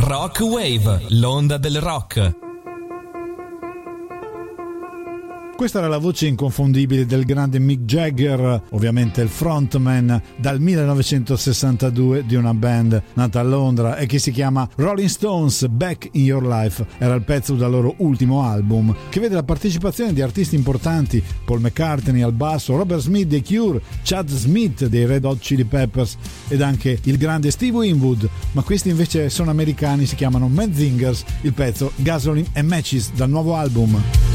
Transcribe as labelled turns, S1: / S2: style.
S1: Rock Wave, l'onda del rock.
S2: Questa era la voce inconfondibile del grande Mick Jagger, ovviamente il frontman dal 1962 di una band nata a Londra e che si chiama Rolling Stones. Back in Your Life era il pezzo dal loro ultimo album, che vede la partecipazione di artisti importanti: Paul McCartney al basso, Robert Smith dei Cure, Chad Smith dei Red Hot Chili Peppers ed anche il grande Steve Winwood, ma questi invece sono americani, si chiamano Mad Zingers, il pezzo Gasoline and Matches dal nuovo album.